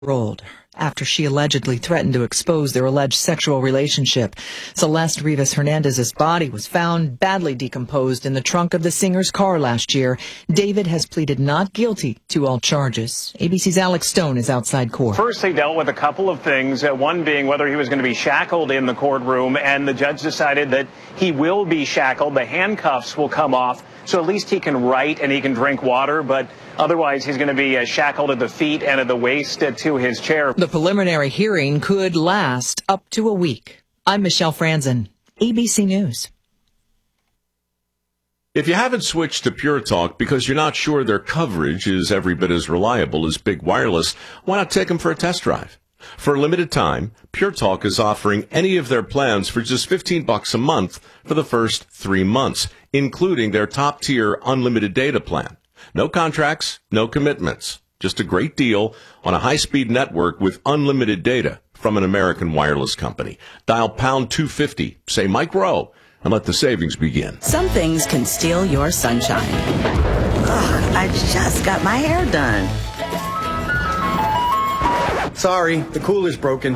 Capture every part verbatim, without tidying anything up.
Rolled after she allegedly threatened to expose their alleged sexual relationship. Celeste Rivas Hernandez's body was found badly decomposed in the trunk of the singer's car last year. David has pleaded not guilty to all charges. A B C's Alex Stone is outside court. First, they dealt with a couple of things, uh, one being whether he was going to be shackled in the courtroom, and the judge decided that he will be shackled. The handcuffs will come off, so at least he can write and he can drink water, but otherwise he's going to be uh, shackled at the feet and at the waist uh, to his chair. The preliminary hearing could last up to a week. I'm Michelle Franzen, A B C News. If you haven't switched to Pure Talk because you're not sure their coverage is every bit as reliable as Big Wireless, why not take them for a test drive? For a limited time, Pure Talk is offering any of their plans for just fifteen bucks a month for the first three months, including their top-tier unlimited data plan. No contracts, no commitments. Just a great deal on a high-speed network with unlimited data from an American wireless company. Dial pound two fifty, say Mike Rowe, and let the savings begin. Some things can steal your sunshine. Ugh, I just got my hair done. Sorry, the cooler's broken.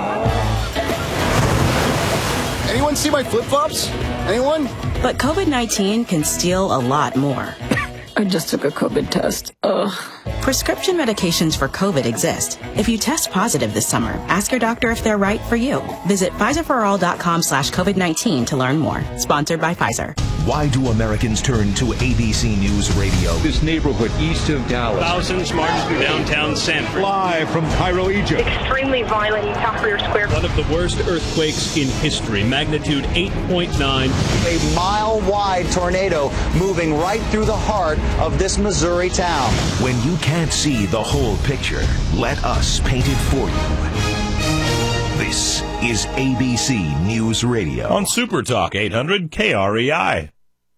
Anyone see my flip-flops? Anyone? But COVID nineteen can steal a lot more. I just took a COVID test. Ugh. Prescription medications for COVID exist. If you test positive this summer, ask your doctor if they're right for you. Visit Pfizerforall.com slash COVID-19 to learn more. Sponsored by Pfizer. Why do Americans turn to A B C News Radio? This neighborhood east of Dallas. Thousands marching through downtown Sanford. Live from Cairo, Egypt. Extremely violent in Tahrir Square. One of the worst earthquakes in history. Magnitude eight point nine. A mile-wide tornado moving right through the heart of this Missouri town. When you can't see the whole picture, let us paint it for you. This is A B C News Radio. On Super Talk eight hundred K R E I.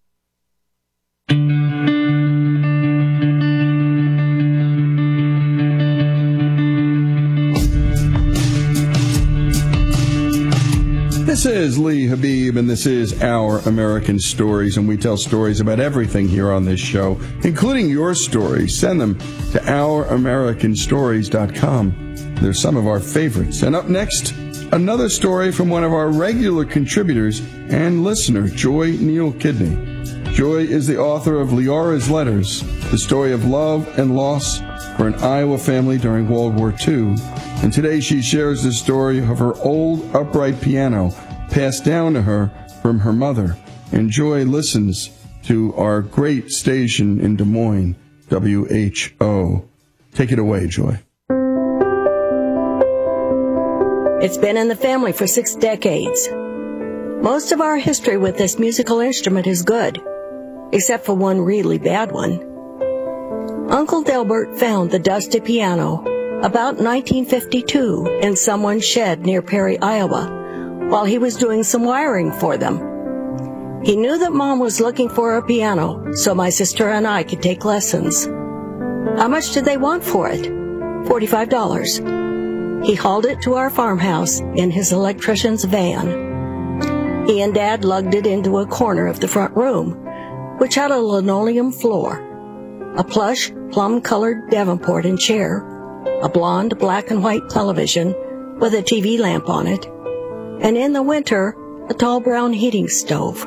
This is Lee Habib, and this is Our American Stories, and we tell stories about everything here on this show, including your stories. Send them to our american stories dot com. They're some of our favorites. And up next, another story from one of our regular contributors and listener, Joy Neal Kidney. Joy is the author of Leora's Letters, the story of love and loss for an Iowa family during World War Two. And today she shares the story of her old upright piano passed down to her from her mother. And Joy listens to our great station in Des Moines, W H O. Take it away, Joy. It's been in the family for six decades. Most of our history with this musical instrument is good, except for one really bad one. Uncle Delbert found the dusty piano about nineteen fifty-two in someone's shed near Perry, Iowa, while he was doing some wiring for them. He knew that Mom was looking for a piano, so my sister and I could take lessons. How much did they want for it? forty-five dollars. He hauled it to our farmhouse in his electrician's van. He and Dad lugged it into a corner of the front room, which had a linoleum floor, a plush, plum-colored Davenport and chair, a blonde black and white television with a T V lamp on it, and in the winter, a tall brown heating stove.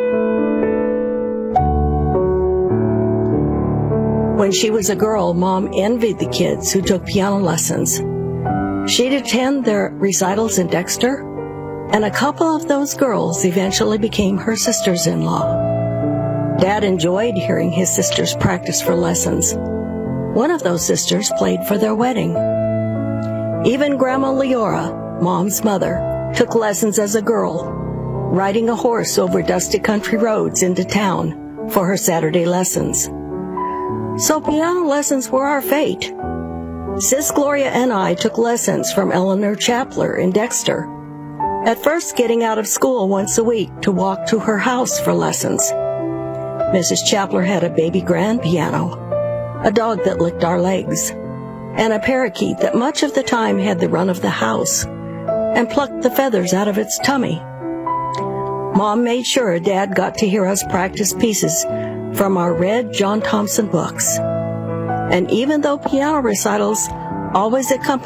When she was a girl, Mom envied the kids who took piano lessons. She'd attend their recitals in Dexter, and a couple of those girls eventually became her sisters-in-law. Dad enjoyed hearing his sisters practice for lessons. One of those sisters played for their wedding. Even Grandma Leora, Mom's mother, took lessons as a girl, riding a horse over dusty country roads into town for her Saturday lessons. So piano lessons were our fate. Sis Gloria and I took lessons from Eleanor Chapler in Dexter, at first getting out of school once a week to walk to her house for lessons. Missus Chapler had a baby grand piano, a dog that licked our legs, and a parakeet that much of the time had the run of the house and plucked the feathers out of its tummy. Mom made sure Dad got to hear us practice pieces from our red John Thompson books. And even though piano recitals always accompanied